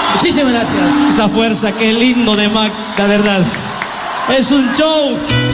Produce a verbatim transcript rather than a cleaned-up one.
Muchísimas gracias. Esa fuerza, qué lindo de Mac, la verdad. Es un show.